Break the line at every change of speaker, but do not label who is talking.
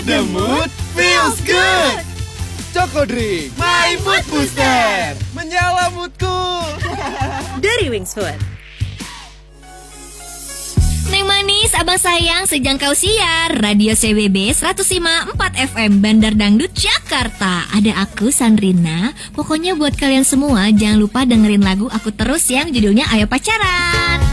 The mood feels good. Choco Drink, my mood booster. Menyala moodku.
Dari Wings Food.
Neng manis, abang sayang, sejangkau siar. Radio CBB 105.4 FM Bandar Dangdut Jakarta. Ada aku, Sandrina. Pokoknya buat kalian semua, jangan lupa dengerin lagu aku terus yang judulnya Ayo Pacaran.